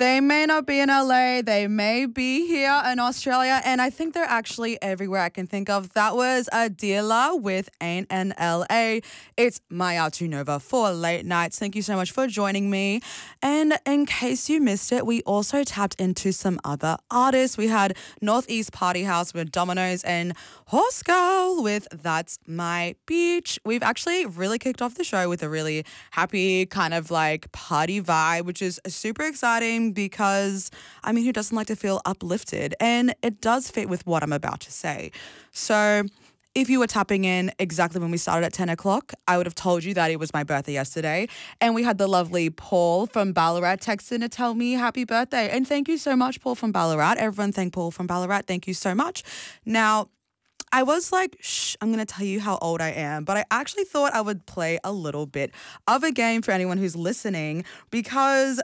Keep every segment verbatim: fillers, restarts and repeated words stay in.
They may not be in L A, they may be here in Australia, and I think they're actually everywhere I can think of. That was Adila with Ain't N L A. It's Maya Tunova for Late Nights. Thank you so much for joining me. And in case you missed it, we also tapped into some other artists. We had Northeast Party House with Dominoes and Horse Girl with That's My Beach. We've actually really kicked off the show with a really happy kind of like party vibe, which is super exciting because, I mean, who doesn't like to feel uplifted? And it does fit with what I'm about to say. So if you were tapping in exactly when we started at ten o'clock, I would have told you that it was my birthday yesterday. And we had the lovely Paul from Ballarat text in to tell me happy birthday. And thank you so much, Paul from Ballarat. Everyone thank Paul from Ballarat. Thank you so much. Now, I was like, shh, I'm going to tell you how old I am. But I actually thought I would play a little bit of a game for anyone who's listening because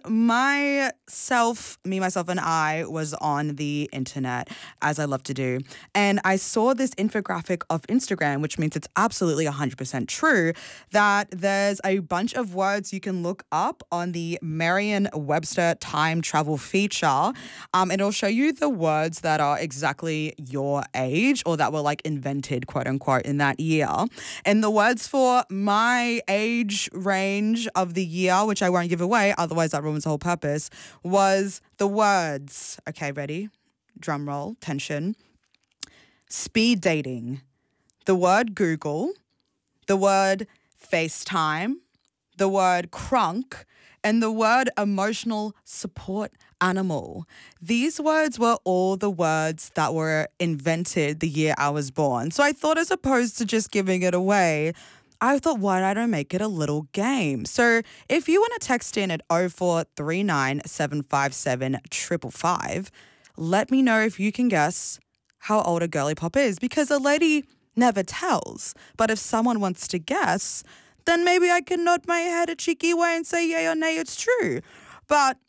myself, me, myself, and I was on the internet, as I love to do. And I saw this infographic of Instagram, which means it's absolutely one hundred percent true, that there's a bunch of words you can look up on the Merriam-Webster time travel feature. Um, it'll show you the words that are exactly your age or that were like invented, quote unquote, in that year. And the words for my age range of the year, which I won't give away, otherwise that ruins the whole purpose, was the words. Okay, ready? Drum roll, tension. Speed dating, the word Google, the word FaceTime, the word crunk, and the word emotional support animal. These words were all the words that were invented the year I was born. So I thought, as opposed to just giving it away, I thought, why don't I make it a little game? So if you want to text in at oh four three nine, seven five seven, five five five, let me know if you can guess how old a girly pop is, because a lady never tells. But if someone wants to guess, then maybe I can nod my head a cheeky way and say yay or nay, it's true. But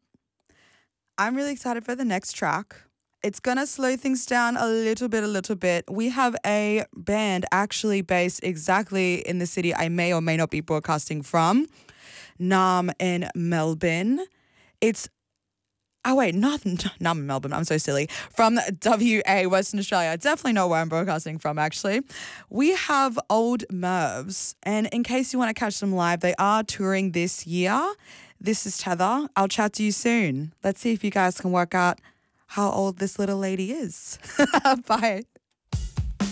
I'm really excited for the next track. It's going to slow things down a little bit, a little bit. We have a band actually based exactly in the city I may or may not be broadcasting from, Nam in Melbourne. It's Oh, wait, not, not Melbourne. I'm so silly. From W A, Western Australia. Definitely not where I'm broadcasting from, actually. We have Old Mervs. And in case you want to catch them live, they are touring this year. This is Tether. I'll chat to you soon. Let's see if you guys can work out how old this little lady is. Bye.